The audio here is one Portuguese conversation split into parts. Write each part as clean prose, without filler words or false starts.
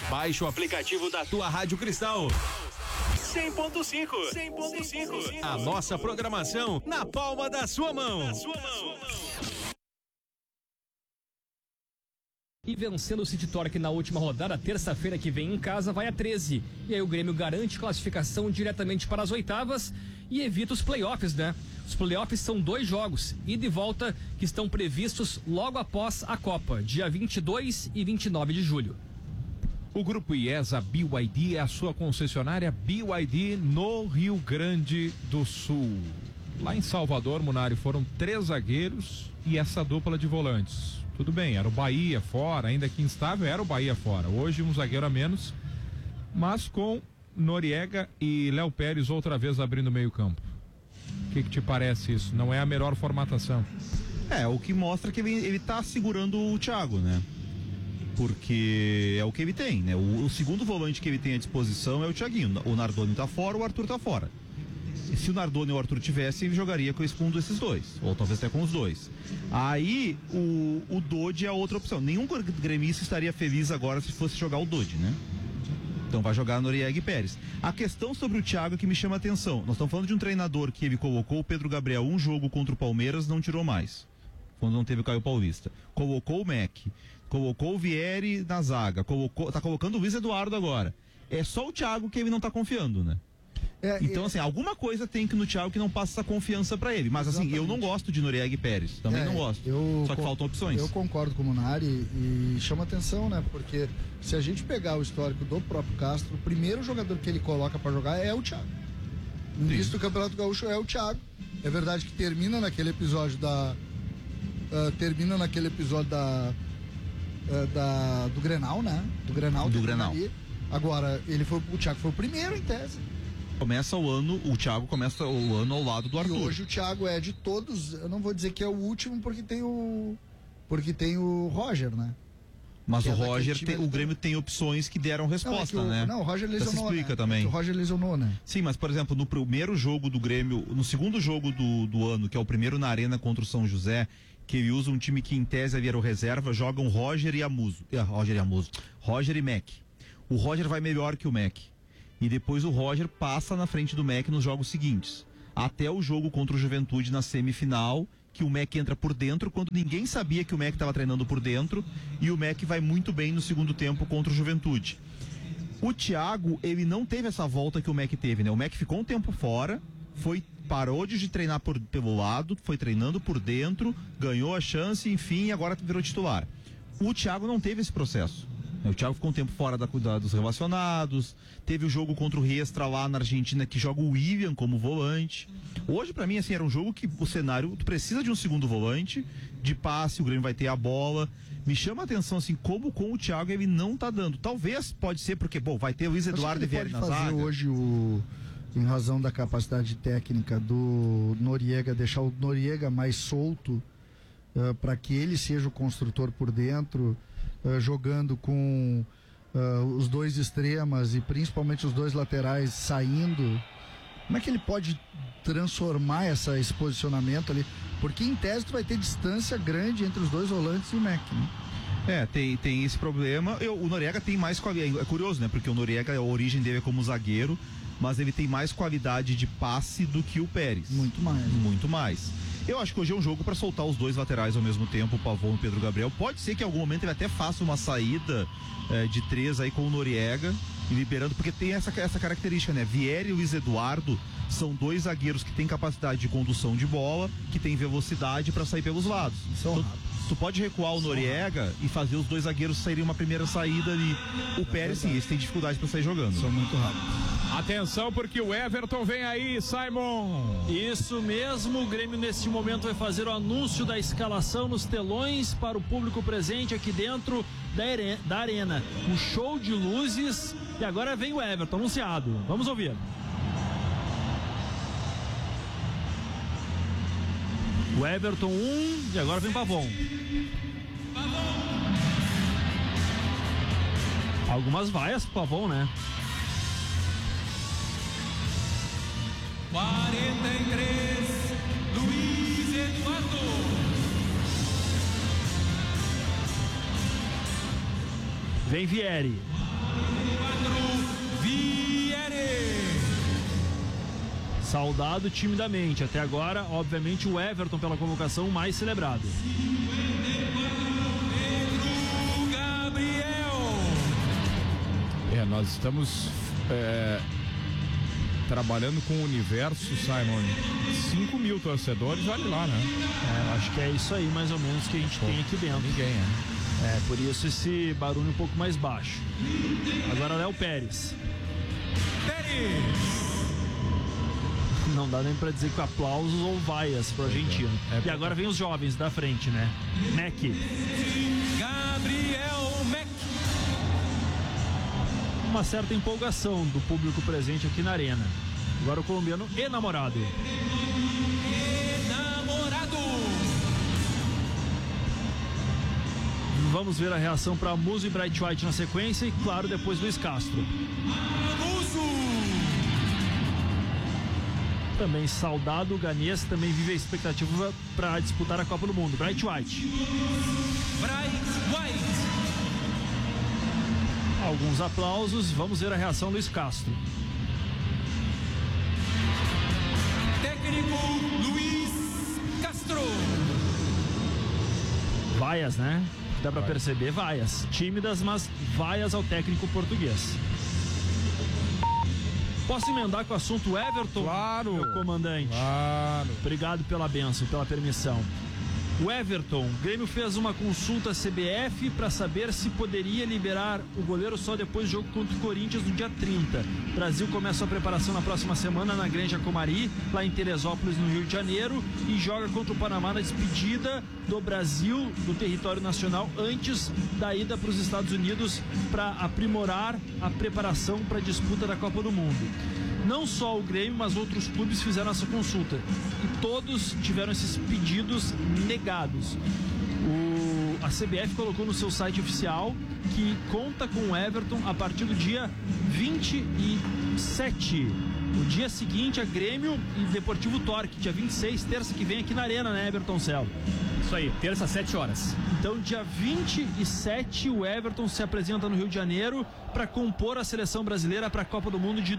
Baixe o aplicativo da tua Rádio Cristal. 100.5. A nossa programação na palma da sua mão. E vencendo o City Torque na última rodada, terça-feira que vem em casa, vai a 13. E aí o Grêmio garante classificação diretamente para as oitavas e evita os playoffs, né? Os playoffs são 2 jogos, ida e volta, que estão previstos logo após a Copa, dia 22 e 29 de julho. O Grupo IESA BYD é a sua concessionária BYD no Rio Grande do Sul. Lá em Salvador, Munari, foram 3 zagueiros e essa dupla de volantes. Tudo bem, era o Bahia fora, ainda que instável, era o Bahia fora. Hoje um zagueiro a menos, mas com Noriega e Léo Pérez outra vez abrindo meio campo. O que te parece isso? Não é a melhor formatação? O que mostra que ele tá segurando o Thiago, né? Porque é o que ele tem, né? O segundo volante que ele tem à disposição é o Thiaguinho. O Nardoni tá fora, o Arthur tá fora. Se o Nardoni e o Arthur tivessem, ele jogaria com um desses dois, ou talvez até com os dois. Aí o Dodi é a outra opção. Nenhum gremista estaria feliz agora se fosse jogar o Dodi, né? Então vai jogar Noriega e Pérez. A questão sobre o Thiago que me chama a atenção. Nós estamos falando de um treinador que ele colocou o Pedro Gabriel um jogo contra o Palmeiras, não tirou mais. Quando não teve o Caio Paulista. Colocou o Mac, colocou o Vieri na zaga, tá colocando o Luiz Eduardo agora. É só o Thiago que ele não tá confiando, né? Então, assim, alguma coisa tem que no Thiago que não passa essa confiança pra ele. Mas, assim, eu não gosto de Noriega e Pérez. Também não gosto. Só que faltam opções. Eu concordo com o Munari e chama atenção, né? Porque se a gente pegar o histórico do próprio Castro, o primeiro jogador que ele coloca pra jogar é o Thiago. No início do Campeonato Gaúcho é o Thiago. É verdade que termina naquele episódio do Grenal, né? Do Grenal. Ali. Agora, o Thiago foi o primeiro em tese. O Thiago começa o ano ao lado do Arthur. E hoje o Thiago é de todos, eu não vou dizer que é o último porque tem o Roger, né? Mas o Roger, o Grêmio tem opções que deram resposta, né? Não, o Roger lesionou, se explica, né? Também. O Roger lesionou, né? Sim, mas por exemplo, no primeiro jogo do Grêmio, no segundo jogo do ano, que é o primeiro na Arena contra o São José, que ele usa um time que em tese havia o reserva, jogam Roger e Mac. O Roger vai melhor que o Mac. E depois o Roger passa na frente do Mac nos jogos seguintes. Até o jogo contra o Juventude na semifinal, que o Mac entra por dentro, quando ninguém sabia que o Mac estava treinando por dentro, e o Mac vai muito bem no segundo tempo contra o Juventude. O Thiago, ele não teve essa volta que o Mac teve, né? O Mac ficou um tempo fora, parou de treinar pelo lado, foi treinando por dentro, ganhou a chance, enfim, agora virou titular. O Thiago não teve esse processo. O Thiago ficou um tempo fora dos relacionados, teve o jogo contra o Riestra lá na Argentina, que joga o William como volante. Hoje, pra mim, assim, era um jogo que o cenário, tu precisa de um segundo volante, de passe, o Grêmio vai ter a bola. Me chama a atenção, assim, como com o Thiago ele não tá dando. Talvez, pode ser, porque, vai ter o Luiz Eduardo e Vieri na zaga. Hoje em razão da capacidade técnica do Noriega, deixar o Noriega mais solto, para que ele seja o construtor por dentro, jogando com os dois extremas e principalmente os dois laterais saindo. Como é que ele pode transformar esse posicionamento ali? Porque em tese tu vai ter distância grande entre os dois volantes e o Mac, né? Tem esse problema. O Noriega tem mais qualidade. É curioso, né? Porque o Noriega, a origem dele é como zagueiro, mas ele tem mais qualidade de passe do que o Pérez. Muito mais. Eu acho que hoje é um jogo para soltar os dois laterais ao mesmo tempo, o Pavon e o Pedro Gabriel. Pode ser que em algum momento ele até faça uma saída de 3 aí com o Noriega, liberando, porque tem essa característica, né? Vieri e Luiz Eduardo são dois zagueiros que têm capacidade de condução de bola, que têm velocidade para sair pelos lados. Tu pode recuar o Noriega e fazer os dois zagueiros saírem uma primeira saída ali. O Pérez, sim, esse tem dificuldade para sair jogando. São muito rápidos. Atenção, porque o Everton vem aí, Simon. Isso mesmo, o Grêmio neste momento vai fazer o anúncio da escalação nos telões para o público presente aqui dentro da arena. Um show de luzes e agora vem o Everton anunciado. Vamos ouvir. O Everton 1 e agora vem Pavon. Algumas vaias pro Pavon, né? 43, Luiz Eduardo. Vem Vieri. Viere. Saudado timidamente. Até agora, obviamente, o Everton pela convocação mais celebrado. Pedro Gabriel. Nós estamos trabalhando com o universo, Simon. 5 mil torcedores, olha lá, né? Acho que é isso aí, mais ou menos, que a gente tem aqui dentro. Ninguém, Por isso esse barulho um pouco mais baixo. Agora Léo Pérez. Pérez. Não dá nem pra dizer que aplausos ou vaias pro argentino. E agora vem os jovens da frente, né? Mac. Gabriel Mac. Uma certa empolgação do público presente aqui na arena. Agora o colombiano enamorado. Enamorado. Vamos ver a reação para Muso e Bright White na sequência e, claro, depois Luiz Castro. Muso. Também saudado, o Ganês também vive a expectativa para disputar a Copa do Mundo. Bright White. Bright White. Alguns aplausos, vamos ver a reação do Luiz Castro. Técnico Luiz Castro. Vaias, né? Dá pra perceber, vaias. Tímidas, mas vaias ao técnico português. Posso emendar com o assunto Everton? Claro. Meu comandante. Claro. Obrigado pela bênção, pela permissão. O Everton, o Grêmio fez uma consulta à CBF para saber se poderia liberar o goleiro só depois do jogo contra o Corinthians no dia 30. O Brasil começa a preparação na próxima semana na Granja Comari, lá em Teresópolis, no Rio de Janeiro, e joga contra o Panamá na despedida do Brasil do território nacional antes da ida para os Estados Unidos para aprimorar a preparação para a disputa da Copa do Mundo. Não só o Grêmio, mas outros clubes fizeram essa consulta e todos tiveram esses pedidos negados. A CBF colocou no seu site oficial que conta com o Everton a partir do dia 27. O dia seguinte é Grêmio e Deportivo Torque, dia 26, terça que vem aqui na Arena, né, Everton Celo? Isso aí, terça às 7 horas. Então, dia 27, o Everton se apresenta no Rio de Janeiro para compor a seleção brasileira para a Copa do Mundo de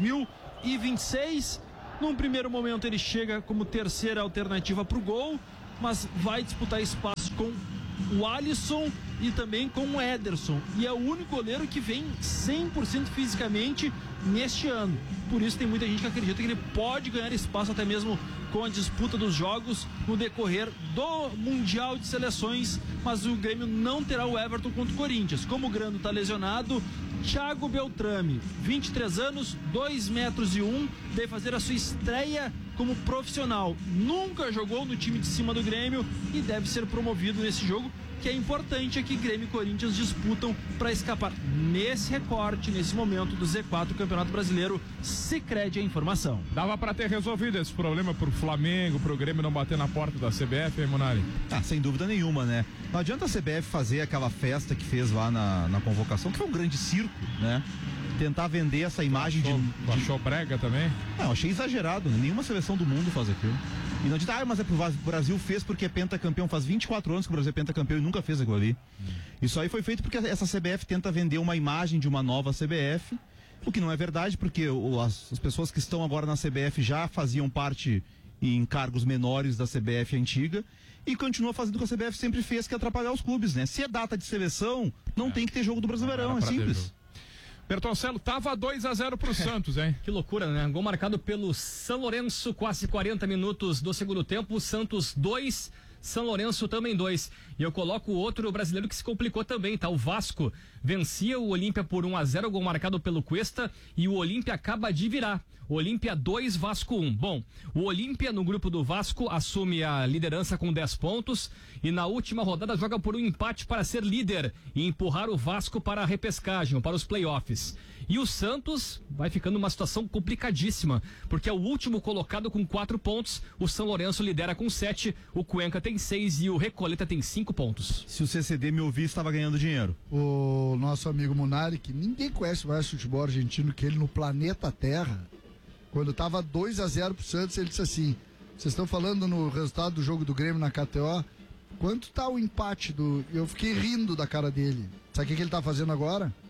2026. Num primeiro momento, ele chega como terceira alternativa para o gol, mas vai disputar espaço com o Alisson e também com o Ederson. E é o único goleiro que vem 100% fisicamente neste ano. Por isso tem muita gente que acredita que ele pode ganhar espaço até mesmo com a disputa dos jogos no decorrer do Mundial de Seleções, mas o Grêmio não terá o Everton contra o Corinthians. Como o Grando está lesionado, Thiago Beltrame, 23 anos, 2 metros e 1, deve fazer a sua estreia como profissional. Nunca jogou no time de cima do Grêmio e deve ser promovido nesse jogo, que é importante, é que Grêmio e Corinthians disputam para escapar nesse recorte, nesse momento do Z4 do Campeonato Brasileiro. Sicredi a informação. Dava para ter resolvido esse problema pro Flamengo, pro Grêmio não bater na porta da CBF, hein, Munari? Sem dúvida nenhuma, né? Não adianta a CBF fazer aquela festa que fez lá na convocação, que foi um grande circo, né? Tentar vender essa imagem Achou brega também? Não, achei exagerado, né? Nenhuma seleção do mundo faz aquilo. E não diz, mas é pro Brasil fez porque é pentacampeão. Faz 24 anos que o Brasil é pentacampeão e nunca fez aquilo ali. Isso aí foi feito porque essa CBF tenta vender uma imagem de uma nova CBF, o que não é verdade, porque as pessoas que estão agora na CBF já faziam parte em cargos menores da CBF antiga e continua fazendo o que a CBF sempre fez, que é atrapalhar os clubes, né? Se é data de seleção, não tem que ter jogo do Brasileirão, é simples. Bertoncello, tava 2-0 pro Santos, hein? Que loucura, né? Gol marcado pelo São Lourenço, quase 40 minutos do segundo tempo. Santos 2, São Lourenço também 2. E eu coloco o outro brasileiro que se complicou também, tá? O Vasco vencia o Olímpia por 1-0, gol marcado pelo Cuesta, e o Olímpia acaba de virar. Olímpia 2, Vasco 1. Bom, o Olímpia no grupo do Vasco assume a liderança com 10 pontos e na última rodada joga por um empate para ser líder e empurrar o Vasco para a repescagem, para os playoffs. E o Santos vai ficando numa situação complicadíssima, porque é o último colocado com 4 pontos, o São Lourenço lidera com 7, o Cuenca tem 6 e o Recoleta tem 5 pontos. Se o CCD me ouvir, estava ganhando dinheiro. O nosso amigo Munari, que ninguém conhece mais futebol argentino que ele no planeta Terra, quando estava 2-0 pro Santos, ele disse assim: vocês estão falando no resultado do jogo do Grêmio na KTO, quanto tá o empate do... Eu fiquei rindo da cara dele. Sabe o que ele tá fazendo agora?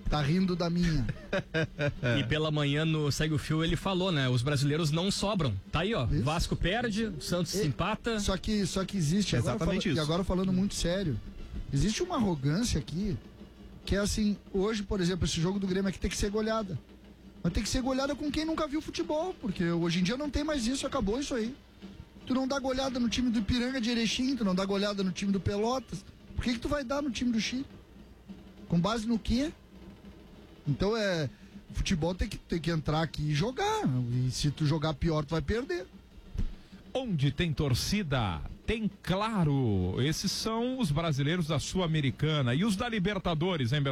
Tá rindo da minha. E pela manhã no Segue o Fio ele falou, né? Os brasileiros não sobram. Tá aí, ó. Isso. Vasco perde, o Santos se empata. Só que existe, Exatamente isso. E agora falando muito sério, existe uma arrogância aqui, que é assim, hoje, por exemplo, esse jogo do Grêmio aqui tem que ser goleada. Mas tem que ser goleada com quem nunca viu futebol, porque hoje em dia não tem mais isso, acabou isso aí. Tu não dá goleada no time do Ipiranga de Erechim, tu não dá goleada no time do Pelotas. Por que tu vai dar no time do Chile? Com base no quê? Então o futebol tem que entrar aqui e jogar. E se tu jogar pior, tu vai perder. Onde tem torcida, tem Claro. Esses são os brasileiros da Sul-Americana e os da Libertadores, hein,